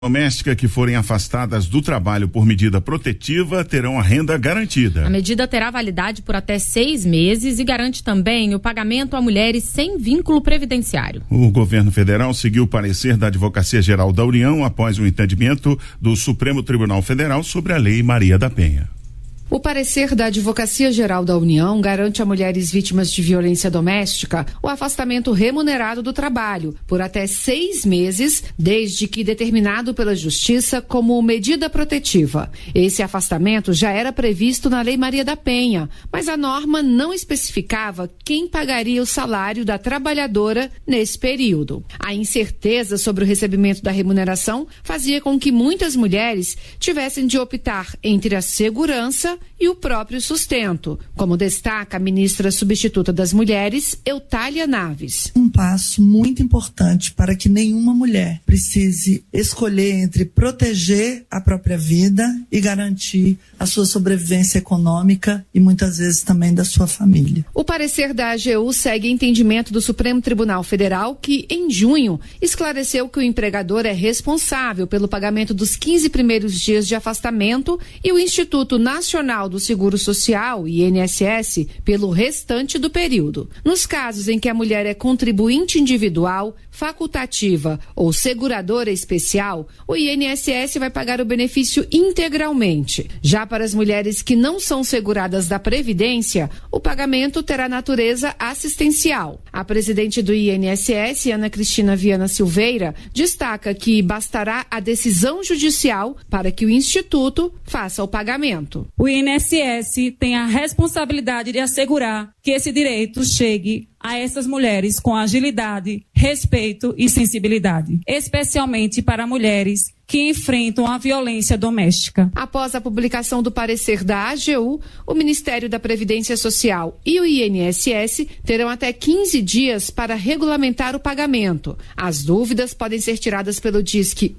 Doméstica que forem afastadas do trabalho por medida protetiva terão a renda garantida. A medida terá validade por até 6 meses e garante também o pagamento a mulheres sem vínculo previdenciário. O governo federal seguiu o parecer da Advocacia Geral da União após o entendimento do Supremo Tribunal Federal sobre a Lei Maria da Penha. O parecer da Advocacia Geral da União garante a mulheres vítimas de violência doméstica o afastamento remunerado do trabalho por até 6 meses, desde que determinado pela Justiça como medida protetiva. Esse afastamento já era previsto na Lei Maria da Penha, mas a norma não especificava quem pagaria o salário da trabalhadora nesse período. A incerteza sobre o recebimento da remuneração fazia com que muitas mulheres tivessem de optar entre a segurança e o próprio sustento, como destaca a ministra substituta das Mulheres, Eutália Naves. Um passo muito importante para que nenhuma mulher precise escolher entre proteger a própria vida e garantir a sua sobrevivência econômica e muitas vezes também da sua família. O parecer da AGU segue entendimento do Supremo Tribunal Federal que, em junho, esclareceu que o empregador é responsável pelo pagamento dos 15 primeiros dias de afastamento e o Instituto Nacional do Seguro Social, INSS, pelo restante do período. Nos casos em que a mulher é contribuinte individual, facultativa ou seguradora especial, o INSS vai pagar o benefício integralmente. Já para as mulheres que não são seguradas da Previdência, o pagamento terá natureza assistencial. A presidente do INSS, Ana Cristina Viana Silveira, destaca que bastará a decisão judicial para que o Instituto faça o pagamento. O INSS tem a responsabilidade de assegurar que esse direito chegue a essas mulheres com agilidade, respeito e sensibilidade, especialmente para mulheres que enfrentam a violência doméstica. Após a publicação do parecer da AGU, o Ministério da Previdência Social e o INSS terão até 15 dias para regulamentar o pagamento. As dúvidas podem ser tiradas pelo Disque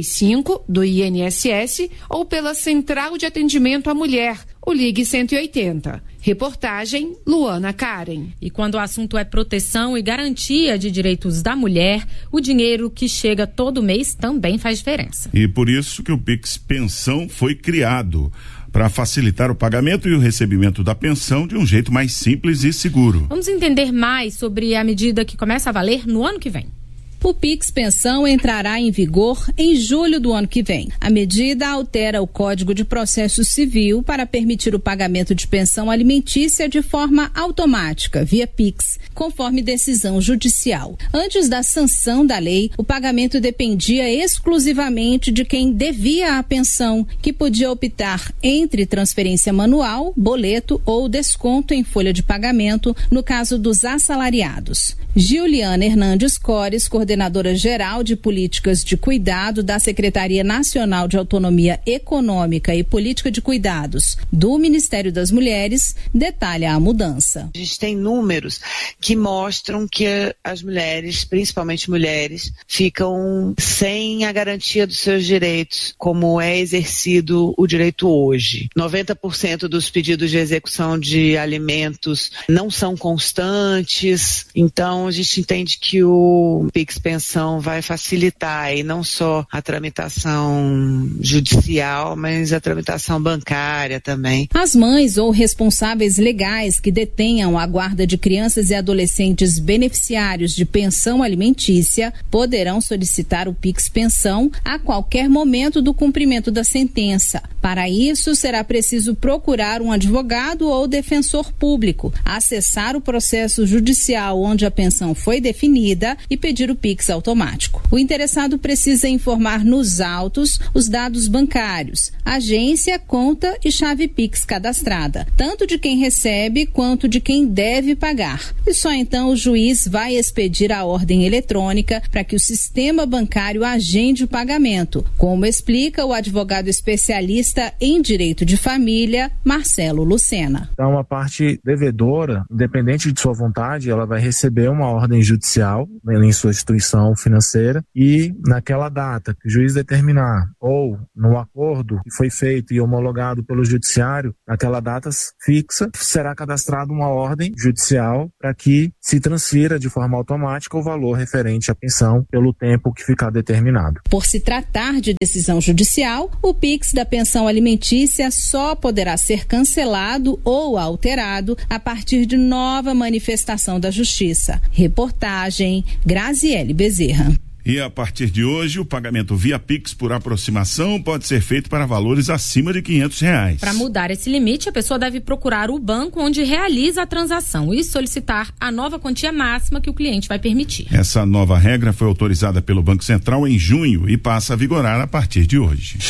135 do INSS ou pela Central de Atendimento à Mulher, o Ligue 180. Reportagem Luana Karen. E quando o assunto é proteção e garantia de direitos da mulher, o dinheiro que chega todo mês também faz diferença. E por isso que o Pix Pensão foi criado, para facilitar o pagamento e o recebimento da pensão de um jeito mais simples e seguro. Vamos entender mais sobre a medida que começa a valer no ano que vem. O Pix Pensão entrará em vigor em julho do ano que vem. A medida altera o Código de Processo Civil para permitir o pagamento de pensão alimentícia de forma automática, via Pix, conforme decisão judicial. Antes da sanção da lei, o pagamento dependia exclusivamente de quem devia a pensão, que podia optar entre transferência manual, boleto ou desconto em folha de pagamento, no caso dos assalariados. Giuliana Hernandes Cores, coordenadora geral de políticas de cuidado da Secretaria Nacional de Autonomia Econômica e Política de Cuidados do Ministério das Mulheres, detalha a mudança. A gente tem números que mostram que as mulheres, principalmente mulheres, ficam sem a garantia dos seus direitos, como é exercido o direito hoje. 90% dos pedidos de execução de alimentos não são constantes, então a gente entende que o Pix Pensão vai facilitar e não só a tramitação judicial, mas a tramitação bancária também. As mães ou responsáveis legais que detenham a guarda de crianças e adolescentes beneficiários de pensão alimentícia poderão solicitar o Pix Pensão a qualquer momento do cumprimento da sentença. Para isso, será preciso procurar um advogado ou defensor público, acessar o processo judicial onde a pensão foi definida e pedir o Pix automático. O interessado precisa informar nos autos os dados bancários, agência, conta e chave Pix cadastrada, tanto de quem recebe quanto de quem deve pagar. E só então o juiz vai expedir a ordem eletrônica para que o sistema bancário agende o pagamento, como explica o advogado especialista em direito de família, Marcelo Lucena. Então, a parte devedora, independente de sua vontade, ela vai receber uma ordem judicial em sua instituição instituição financeira e naquela data que o juiz determinar ou no acordo que foi feito e homologado pelo judiciário, naquela data fixa, será cadastrada uma ordem judicial para que se transfira de forma automática o valor referente à pensão pelo tempo que ficar determinado. Por se tratar de decisão judicial, o PIX da pensão alimentícia só poderá ser cancelado ou alterado a partir de nova manifestação da Justiça. Reportagem Graziele Bezerra. E a partir de hoje, o pagamento via Pix por aproximação pode ser feito para valores acima de R$500. Para mudar esse limite, a pessoa deve procurar o banco onde realiza a transação e solicitar a nova quantia máxima que o cliente vai permitir. Essa nova regra foi autorizada pelo Banco Central em junho e passa a vigorar a partir de hoje.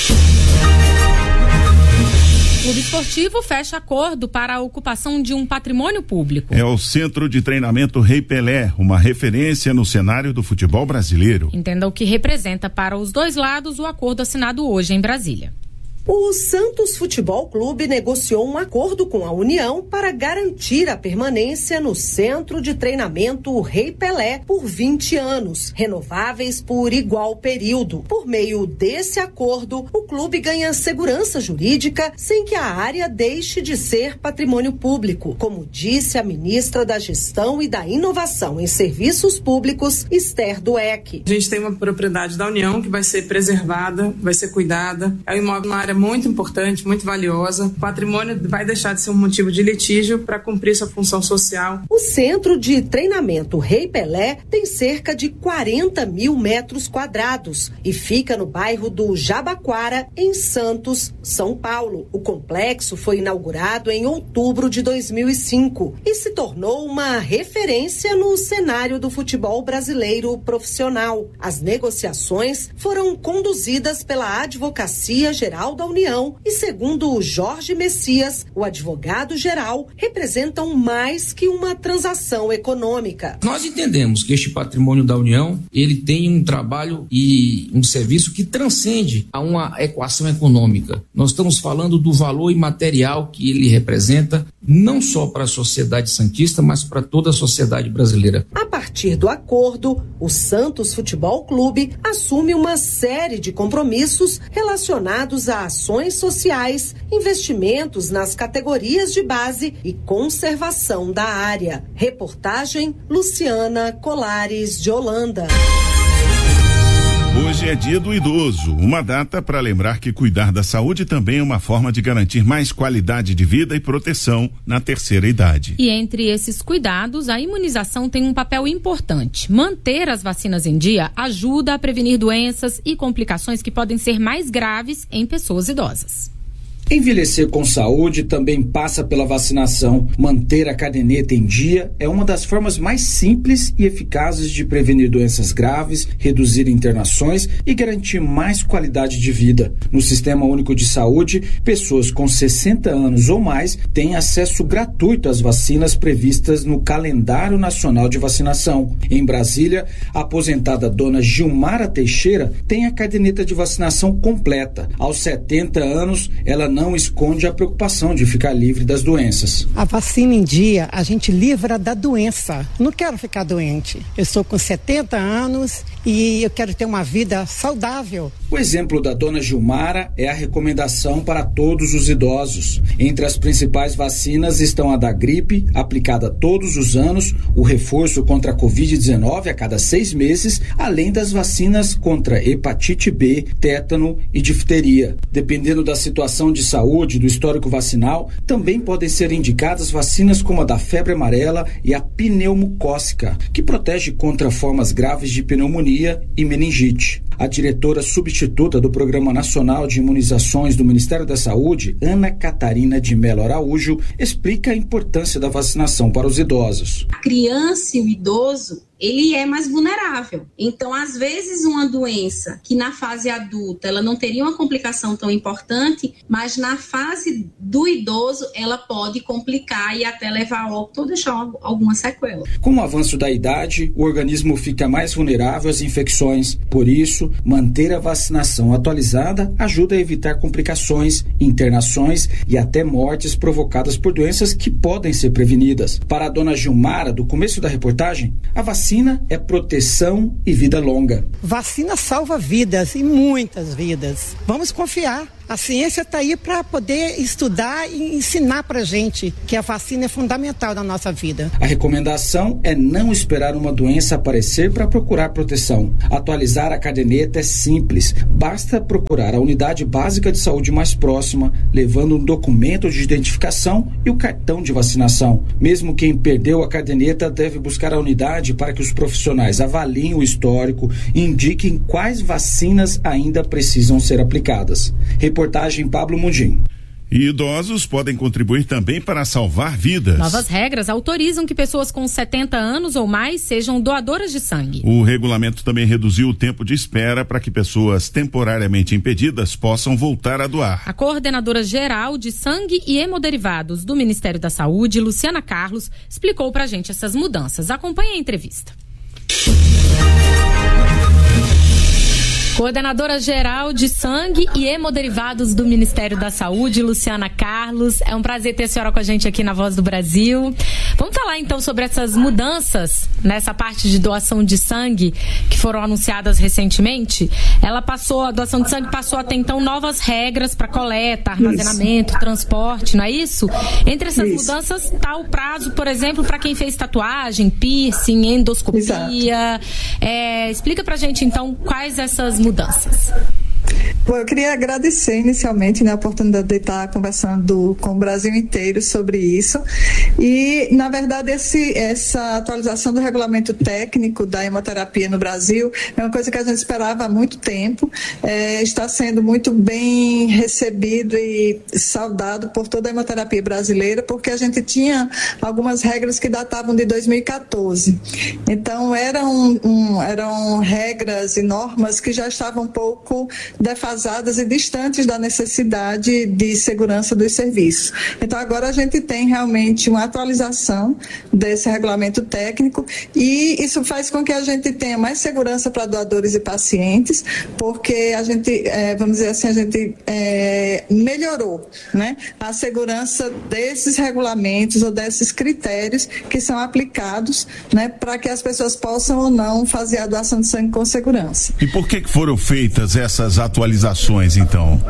O Clube Esportivo fecha acordo para a ocupação de um patrimônio público. É o Centro de Treinamento Rei Pelé, uma referência no cenário do futebol brasileiro. Entenda o que representa para os dois lados o acordo assinado hoje em Brasília. O Santos Futebol Clube negociou um acordo com a União para garantir a permanência no Centro de Treinamento Rei Pelé por 20 anos, renováveis por igual período. Por meio desse acordo, o clube ganha segurança jurídica sem que a área deixe de ser patrimônio público, como disse a ministra da Gestão e da Inovação em Serviços Públicos, Esther Dweck. A gente tem uma propriedade da União que vai ser preservada, vai ser cuidada. É um imóvel, uma área muito importante, muito valiosa. O patrimônio vai deixar de ser um motivo de litígio para cumprir sua função social. O Centro de Treinamento Rei Pelé tem cerca de 40 mil metros quadrados e fica no bairro do Jabaquara, em Santos, São Paulo. O complexo foi inaugurado em outubro de 2005 e se tornou uma referência no cenário do futebol brasileiro profissional. As negociações foram conduzidas pela Advocacia Geral da União e, segundo o Jorge Messias, o advogado-geral, representam mais que uma transação econômica. Nós entendemos que este patrimônio da União, ele tem um trabalho e um serviço que transcende a uma equação econômica. Nós estamos falando do valor imaterial que ele representa, não só para a sociedade santista, mas para toda a sociedade brasileira. A partir do acordo, o Santos Futebol Clube assume uma série de compromissos relacionados a ações sociais, investimentos nas categorias de base e conservação da área. Reportagem Luciana Colares de Holanda. Hoje é Dia do Idoso, uma data para lembrar que cuidar da saúde também é uma forma de garantir mais qualidade de vida e proteção na terceira idade. E entre esses cuidados, a imunização tem um papel importante. Manter as vacinas em dia ajuda a prevenir doenças e complicações que podem ser mais graves em pessoas idosas. Envelhecer com saúde também passa pela vacinação. Manter a caderneta em dia é uma das formas mais simples e eficazes de prevenir doenças graves, reduzir internações e garantir mais qualidade de vida. No Sistema Único de Saúde, pessoas com 60 anos ou mais têm acesso gratuito às vacinas previstas no Calendário Nacional de Vacinação. Em Brasília, a aposentada dona Gilmara Teixeira tem a caderneta de vacinação completa. Aos 70 anos, ela não esconde a preocupação de ficar livre das doenças. A vacina em dia, a gente livra da doença. Não quero ficar doente. Eu estou com 70 anos e eu quero ter uma vida saudável. O exemplo da dona Gilmara é a recomendação para todos os idosos. Entre as principais vacinas estão a da gripe, aplicada todos os anos, o reforço contra a Covid-19 a cada 6 meses, além das vacinas contra hepatite B, tétano e difteria. Dependendo da situação de saúde do histórico vacinal, também podem ser indicadas vacinas como a da febre amarela e a pneumocócica, que protege contra formas graves de pneumonia e meningite. A diretora substituta do Programa Nacional de Imunizações do Ministério da Saúde, Ana Catarina de Mello Araújo, explica a importância da vacinação para os idosos. A criança e o idoso, ele é mais vulnerável. Então, às vezes, uma doença que na fase adulta ela não teria uma complicação tão importante, mas na fase do idoso ela pode complicar e até levar a óbito ou deixar alguma sequela. Com o avanço da idade, o organismo fica mais vulnerável às infecções. Por isso, manter a vacinação atualizada ajuda a evitar complicações, internações e até mortes provocadas por doenças que podem ser prevenidas. Para a dona Gilmara, do começo da reportagem, a vacina vacina é proteção e vida longa. Vacina salva vidas, e muitas vidas. Vamos confiar. A ciência está aí para poder estudar e ensinar para a gente que a vacina é fundamental na nossa vida. A recomendação é não esperar uma doença aparecer para procurar proteção. Atualizar a caderneta é simples. Basta procurar a unidade básica de saúde mais próxima, levando um documento de identificação e o cartão de vacinação. Mesmo quem perdeu a caderneta deve buscar a unidade para que os profissionais avaliem o histórico e indiquem quais vacinas ainda precisam ser aplicadas. Reportagem Pablo Mundim. E idosos podem contribuir também para salvar vidas. Novas regras autorizam que pessoas com 70 anos ou mais sejam doadoras de sangue. O regulamento também reduziu o tempo de espera para que pessoas temporariamente impedidas possam voltar a doar. A coordenadora geral de sangue e hemoderivados do Ministério da Saúde, Luciana Carlos, explicou pra gente essas mudanças. Acompanhe a entrevista. Coordenadora geral de sangue e hemoderivados do Ministério da Saúde, Luciana Carlos. É um prazer ter a senhora com a gente aqui na Voz do Brasil. Vamos falar então sobre essas mudanças nessa parte de doação de sangue que foram anunciadas recentemente. A doação de sangue passou a ter então novas regras para coleta, armazenamento, transporte, não é isso? Entre essas mudanças está o prazo, por exemplo, para quem fez tatuagem, piercing, endoscopia. Explica pra gente então quais essas mudanças. Bom, eu queria agradecer inicialmente a oportunidade de estar conversando com o Brasil inteiro sobre isso. E, na verdade, essa atualização do regulamento técnico da hemoterapia no Brasil é uma coisa que a gente esperava há muito tempo. Está sendo muito bem recebido e saudado por toda a hemoterapia brasileira, porque a gente tinha algumas regras que datavam de 2014. Então, eram regras e normas que já estavam um pouco defasadas e distantes da necessidade de segurança dos serviços. Então, agora a gente tem realmente uma atualização desse regulamento técnico e isso faz com que a gente tenha mais segurança para doadores e pacientes, porque a gente, vamos dizer assim, a gente melhorou, né, a segurança desses regulamentos ou desses critérios que são aplicados, né, para que as pessoas possam ou não fazer a doação de sangue com segurança. E por que foram feitas essas atualizações, então?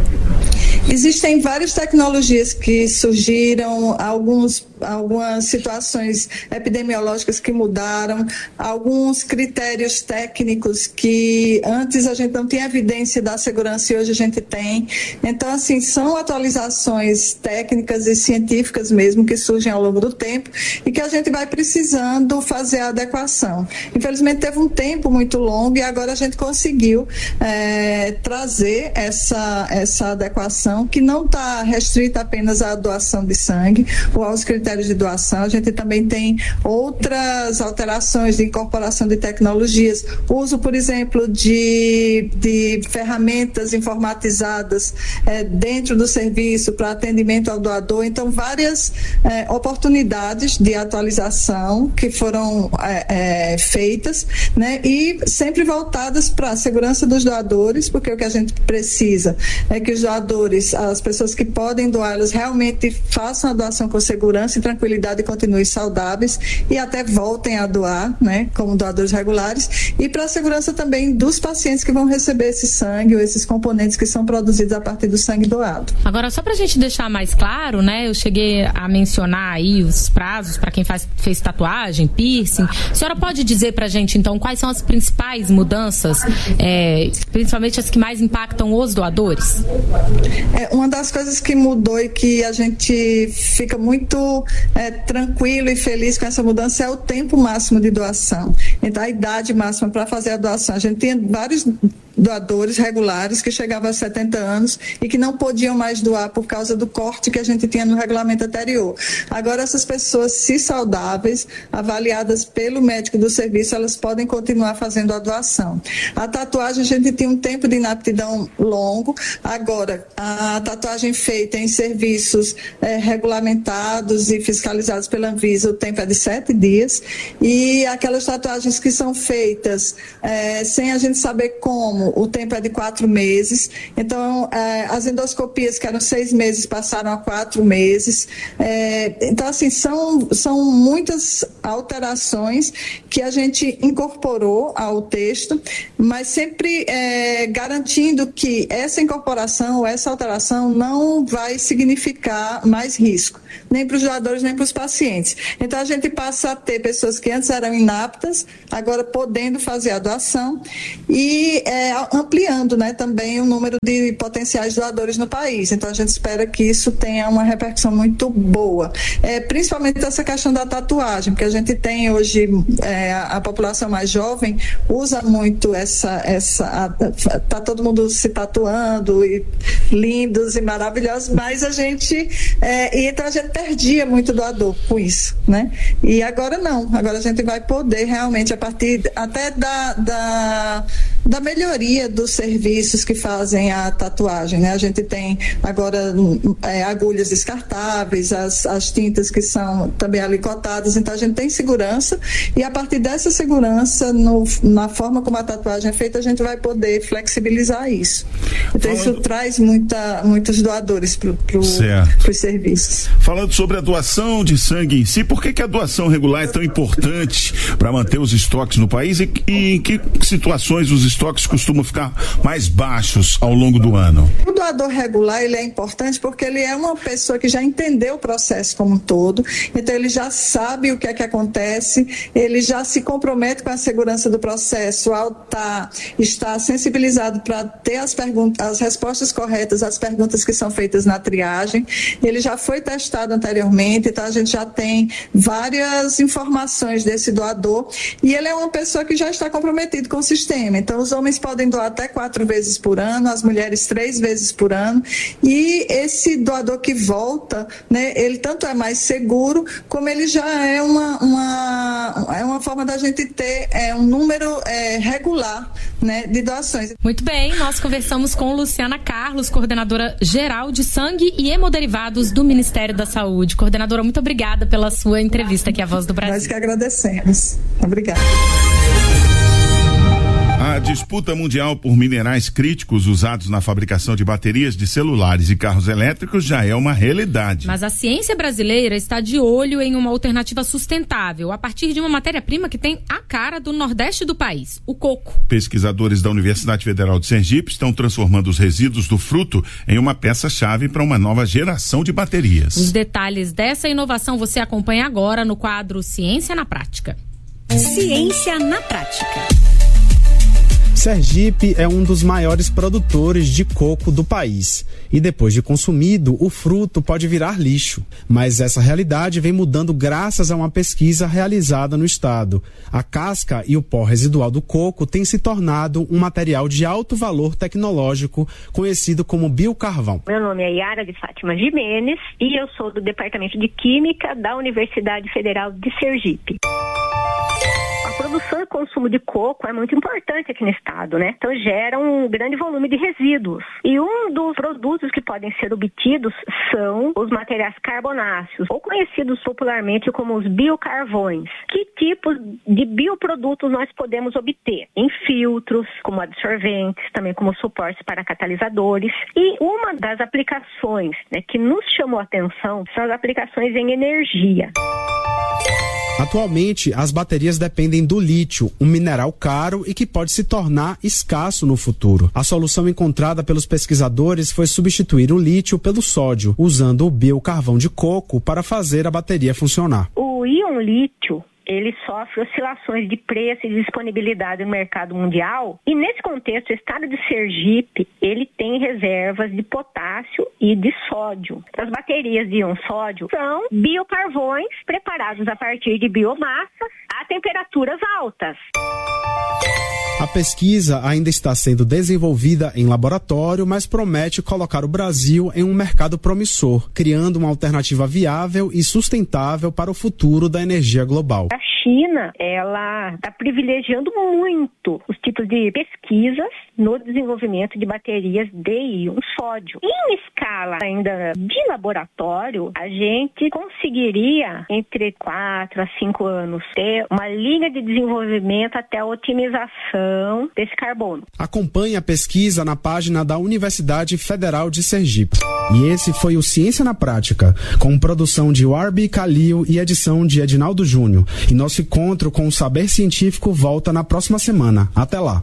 Existem várias tecnologias que surgiram, algumas situações epidemiológicas que mudaram, alguns critérios técnicos que antes a gente não tinha evidência da segurança e hoje a gente tem. Então, assim, são atualizações técnicas e científicas mesmo que surgem ao longo do tempo e que a gente vai precisando fazer a adequação. Infelizmente, teve um tempo muito longo e agora a gente conseguiu trazer essa adequação que não está restrita apenas à doação de sangue ou aos critérios de doação. A gente também tem outras alterações de incorporação de tecnologias, uso, por exemplo, de ferramentas informatizadas dentro do serviço para atendimento ao doador. Então, várias oportunidades de atualização que foram feitas, né, e sempre voltadas para a segurança dos doadores, porque o que a gente precisa é que os doadores, as pessoas que podem doar, elas realmente façam a doação com segurança e tranquilidade e continuem saudáveis e até voltem a doar, né, como doadores regulares, e para a segurança também dos pacientes que vão receber esse sangue ou esses componentes que são produzidos a partir do sangue doado. Agora, só para a gente deixar mais claro, né, eu cheguei a mencionar aí os prazos para quem fez tatuagem, piercing. A senhora pode dizer para a gente, então, quais são as principais mudanças, principalmente as que mais impactam os doadores? Uma das coisas que mudou e que a gente fica muito tranquilo e feliz com essa mudança é o tempo máximo de doação. Então, a idade máxima para fazer a doação. A gente tinha vários doadores regulares que chegavam a 70 anos e que não podiam mais doar por causa do corte que a gente tinha no regulamento anterior. Agora, essas pessoas, se saudáveis, avaliadas pelo médico do serviço, elas podem continuar fazendo a doação. A tatuagem, a gente tinha um tempo de inaptidão longo. Agora, a tatuagem feita em serviços regulamentados e fiscalizados pela Anvisa, o tempo é de 7 dias. E aquelas tatuagens que são feitas sem a gente saber como, o tempo é de 4 meses. Então, as endoscopias que eram 6 meses passaram a 4 meses. Então, assim, são muitas alterações que a gente incorporou ao texto, mas sempre garantindo que essa incorporação ou essa alteração não vai significar mais risco, nem para os doadores, nem para os pacientes. Então, a gente passa a ter pessoas que antes eram inaptas, agora podendo fazer a doação e ampliando, né, também o número de potenciais doadores no país. Então, a gente espera que isso tenha uma repercussão muito boa. Principalmente essa questão da tatuagem, porque a gente tem hoje, a população mais jovem usa muito tá todo mundo se tatuando, e lindos e maravilhosos, mas então a gente perdia muito doador com isso, né? E agora não, agora a gente vai poder realmente, a partir até da melhoria dos serviços que fazem a tatuagem, né? A gente tem agora agulhas descartáveis, as tintas que são também alicotadas, então a gente tem segurança, e a partir dessa segurança, na forma como a tatuagem é feita, a gente vai poder flexibilizar isso. Então isso traz muitos doadores para os serviços. Falando sobre a doação de sangue em si, por que a doação regular é tão importante para manter os estoques no país, e em que situações os estoques costumam ficar mais baixos ao longo do ano? O doador regular, ele é importante porque ele é uma pessoa que já entendeu o processo como um todo, então ele já sabe o que é que acontece, ele já se compromete com a segurança do processo ao estar sensibilizado para ter as respostas corretas às perguntas que são feitas na triagem. Ele já foi testado anteriormente, então a gente já tem várias informações desse doador, e ele é uma pessoa que já está comprometido com o sistema. Então os homens podem doar até 4 vezes por ano, as mulheres 3 vezes por ano, e esse doador que volta, né, ele tanto é mais seguro, como ele já é uma forma da gente ter um número regular, né, de doações. Muito bem, nós conversamos com Luciana Carlos, coordenadora geral de sangue e hemoderivados do Ministério da Saúde. Coordenadora, muito obrigada pela sua entrevista aqui à Voz do Brasil. Nós que agradecemos. Obrigada. A disputa mundial por minerais críticos usados na fabricação de baterias de celulares e carros elétricos já é uma realidade. Mas a ciência brasileira está de olho em uma alternativa sustentável a partir de uma matéria-prima que tem a cara do Nordeste do país, o coco. Pesquisadores da Universidade Federal de Sergipe estão transformando os resíduos do fruto em uma peça-chave para uma nova geração de baterias. Os detalhes dessa inovação você acompanha agora no quadro Ciência na Prática. Ciência na Prática. Sergipe é um dos maiores produtores de coco do país. E depois de consumido, o fruto pode virar lixo. Mas essa realidade vem mudando graças a uma pesquisa realizada no estado. A casca e o pó residual do coco têm se tornado um material de alto valor tecnológico, conhecido como biocarvão. Meu nome é Yara de Fátima Jimenez e eu sou do Departamento de Química da Universidade Federal de Sergipe. A produção e consumo de coco é muito importante aqui no estado, né? Então gera um grande volume de resíduos. E um dos produtos que podem ser obtidos são os materiais carbonáceos, ou conhecidos popularmente como os biocarvões. Que tipos de bioprodutos nós podemos obter? Em filtros, como absorventes, também como suportes para catalisadores. E uma das aplicações, né, que nos chamou a atenção são as aplicações em energia. Atualmente, as baterias dependem do lítio, um mineral caro e que pode se tornar escasso no futuro. A solução encontrada pelos pesquisadores foi substituir o lítio pelo sódio, usando o biocarvão de coco para fazer a bateria funcionar. O íon lítio, ele sofre oscilações de preço e disponibilidade no mercado mundial, e nesse contexto o estado de Sergipe, ele tem reservas de potássio e de sódio. As baterias de íon sódio são biocarvões preparados a partir de biomassa a temperaturas altas. A pesquisa ainda está sendo desenvolvida em laboratório, mas promete colocar o Brasil em um mercado promissor, criando uma alternativa viável e sustentável para o futuro da energia global. A China, ela está privilegiando muito os tipos de pesquisas no desenvolvimento de baterias de íon sódio. Em escala ainda de laboratório, a gente conseguiria, entre 4 a 5 anos, ter uma linha de desenvolvimento até a otimização desse carbono. Acompanhe a pesquisa na página da Universidade Federal de Sergipe. E esse foi o Ciência na Prática, com produção de Warby Calil e edição de Edinaldo Júnior. E nosso encontro com o saber científico volta na próxima semana. Até lá.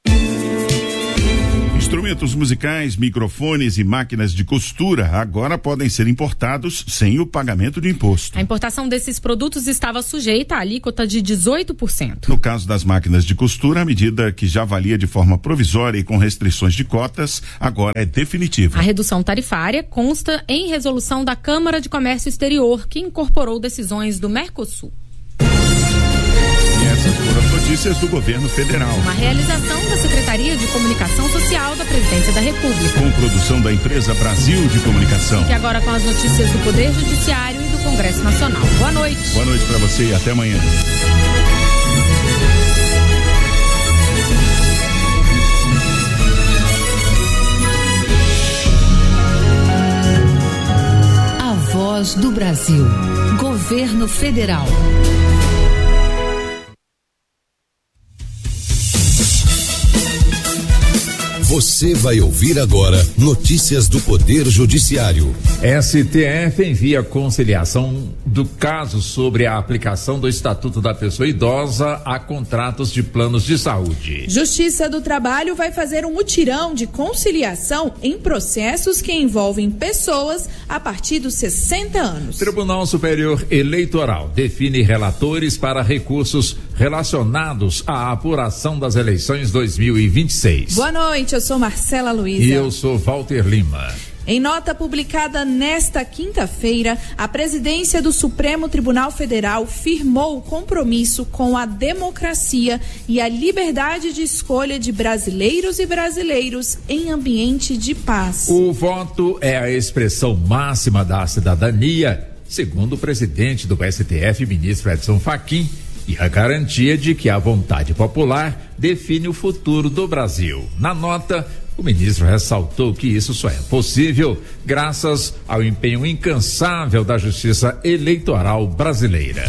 Instrumentos musicais, microfones e máquinas de costura agora podem ser importados sem o pagamento de imposto. A importação desses produtos estava sujeita à alíquota de 18%. No caso das máquinas de costura, a medida que já valia de forma provisória e com restrições de cotas, agora é definitiva. A redução tarifária consta em resolução da Câmara de Comércio Exterior, que incorporou decisões do Mercosul. Essas foram as notícias do governo federal. Uma realização da Secretaria de Comunicação Social da Presidência da República. Com produção da empresa Brasil de Comunicação. Fique agora com as notícias do Poder Judiciário e do Congresso Nacional. Boa noite. Boa noite para você e até amanhã. A Voz do Brasil. Governo Federal. Você vai ouvir agora notícias do Poder Judiciário. STF envia conciliação do caso sobre a aplicação do Estatuto da Pessoa Idosa a contratos de planos de saúde. Justiça do Trabalho vai fazer um mutirão de conciliação em processos que envolvem pessoas a partir dos 60 anos. Tribunal Superior Eleitoral define relatores para recursos relacionados à apuração das eleições 2026. Boa noite, eu sou Marcela Luiza. E eu sou Walter Lima. Em nota publicada nesta quinta-feira, a presidência do Supremo Tribunal Federal firmou o compromisso com a democracia e a liberdade de escolha de brasileiros e brasileiros em ambiente de paz. O voto é a expressão máxima da cidadania, segundo o presidente do STF, ministro Edson Fachin, e a garantia de que a vontade popular define o futuro do Brasil. Na nota, o ministro ressaltou que isso só é possível graças ao empenho incansável da Justiça Eleitoral brasileira.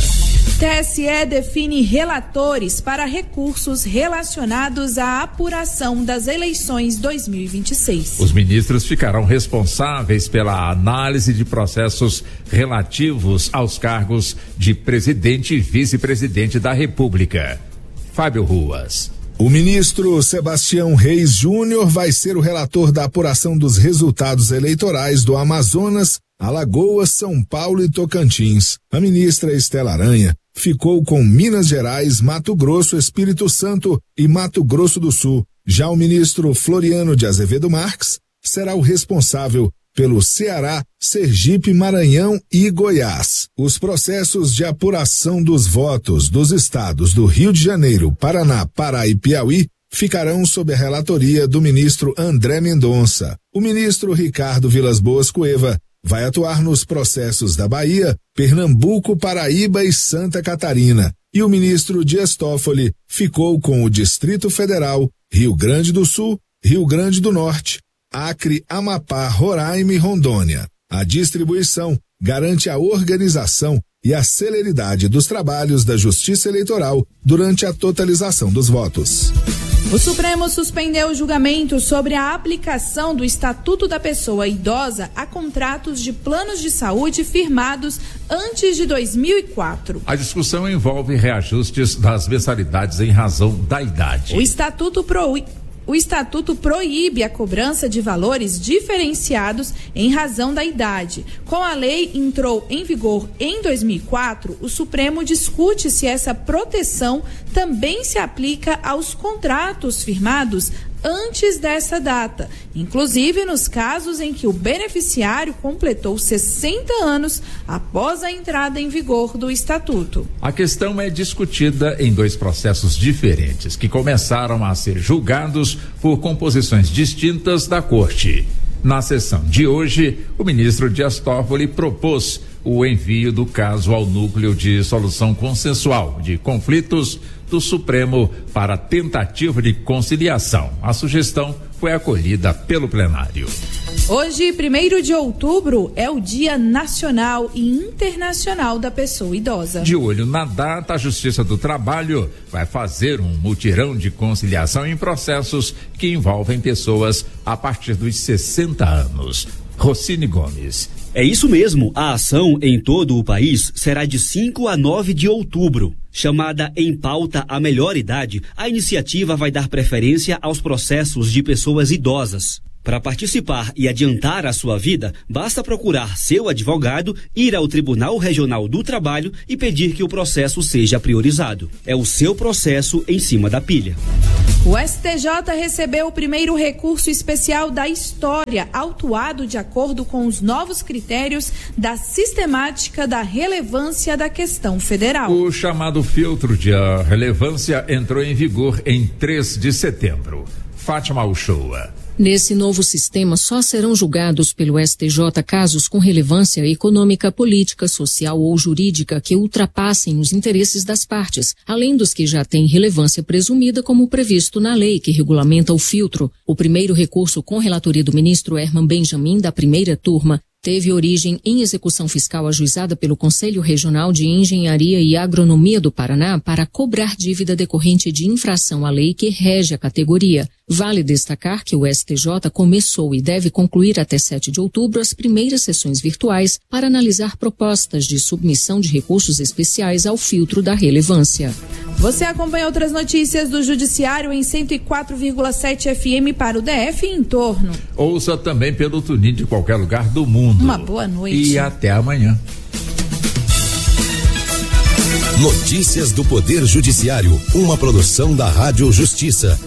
TSE define relatores para recursos relacionados à apuração das eleições 2026. Os ministros ficarão responsáveis pela análise de processos relativos aos cargos de presidente e vice-presidente da República. Fábio Ruas. O ministro Sebastião Reis Júnior vai ser o relator da apuração dos resultados eleitorais do Amazonas, Alagoas, São Paulo e Tocantins. A ministra Estela Aranha ficou com Minas Gerais, Mato Grosso, Espírito Santo e Mato Grosso do Sul. Já o ministro Floriano de Azevedo Marques será o responsável pelo Ceará, Sergipe, Maranhão e Goiás. Os processos de apuração dos votos dos estados do Rio de Janeiro, Paraná, Pará e Piauí ficarão sob a relatoria do ministro André Mendonça. O ministro Ricardo Vilas Boas Cueva vai atuar nos processos da Bahia, Pernambuco, Paraíba e Santa Catarina. E o ministro Dias Toffoli ficou com o Distrito Federal, Rio Grande do Sul, Rio Grande do Norte, Acre, Amapá, Roraima e Rondônia. A distribuição garante a organização e a celeridade dos trabalhos da Justiça Eleitoral durante a totalização dos votos. O Supremo suspendeu o julgamento sobre a aplicação do Estatuto da Pessoa Idosa a contratos de planos de saúde firmados antes de 2004. A discussão envolve reajustes das mensalidades em razão da idade. O Estatuto proíbe a cobrança de valores diferenciados em razão da idade. Com a lei entrou em vigor em 2004, o Supremo discute se essa proteção também se aplica aos contratos firmados antes dessa data, inclusive nos casos em que o beneficiário completou 60 anos após a entrada em vigor do Estatuto. A questão é discutida em dois processos diferentes, que começaram a ser julgados por composições distintas da Corte. Na sessão de hoje, o ministro Dias Toffoli propôs o envio do caso ao Núcleo de Solução Consensual de Conflitos do Supremo para tentativa de conciliação. A sugestão foi acolhida pelo plenário. Hoje, 1º de outubro, é o Dia Nacional e Internacional da Pessoa Idosa. De olho na data, a Justiça do Trabalho vai fazer um mutirão de conciliação em processos que envolvem pessoas a partir dos 60 anos. Rocine Gomes. É isso mesmo, a ação em todo o país será de 5 a 9 de outubro. Chamada Em Pauta a Melhor Idade, a iniciativa vai dar preferência aos processos de pessoas idosas. Para participar e adiantar a sua vida, basta procurar seu advogado, ir ao Tribunal Regional do Trabalho e pedir que o processo seja priorizado. É o seu processo em cima da pilha. O STJ recebeu o primeiro recurso especial da história, autuado de acordo com os novos critérios da sistemática da relevância da questão federal. O chamado filtro de relevância entrou em vigor em 3 de setembro. Fátima Uchoa. Nesse novo sistema, só serão julgados pelo STJ casos com relevância econômica, política, social ou jurídica que ultrapassem os interesses das partes, além dos que já têm relevância presumida, como previsto na lei que regulamenta o filtro. O primeiro recurso, com relatoria do ministro Herman Benjamin, da primeira turma, teve origem em execução fiscal ajuizada pelo Conselho Regional de Engenharia e Agronomia do Paraná para cobrar dívida decorrente de infração à lei que rege a categoria. Vale destacar que o STJ começou e deve concluir até 7 de outubro as primeiras sessões virtuais para analisar propostas de submissão de recursos especiais ao filtro da relevância. Você acompanha outras notícias do Judiciário em 104,7 FM para o DF e em torno. Ouça também pelo TuneIn de qualquer lugar do mundo. Uma boa noite. E até amanhã. Notícias do Poder Judiciário, uma produção da Rádio Justiça.